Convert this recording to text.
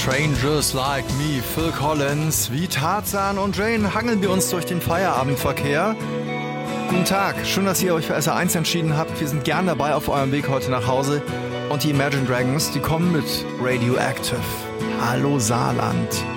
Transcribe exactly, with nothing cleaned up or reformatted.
Strangers Like Me, Phil Collins. Wie Tarzan und Jane hangeln wir uns durch den Feierabendverkehr. Guten Tag, schön, dass ihr euch für S R eins entschieden habt. Wir sind gern dabei auf eurem Weg heute nach Hause. Und die Imagine Dragons, die kommen mit Radioactive. Hallo Saarland.